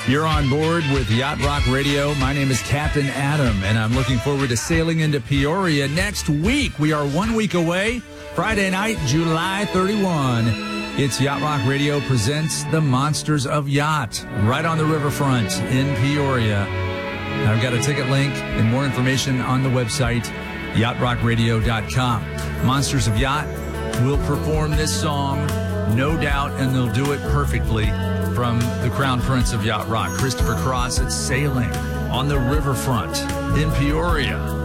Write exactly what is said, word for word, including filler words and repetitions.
You're on board with Yacht Rock Radio. My name is Captain Adam, and I'm looking forward to sailing into Peoria next week. We are one week away, Friday night, July thirty-first. It's Yacht Rock Radio presents The Monsters of Yacht, right on the riverfront in Peoria. I've got a ticket link and more information on the website, yacht rock radio dot com. Monsters of Yacht will perform this song, no doubt, and they'll do it perfectly. From the Crown Prince of Yacht Rock, Christopher Cross, it's sailing on the riverfront in Peoria.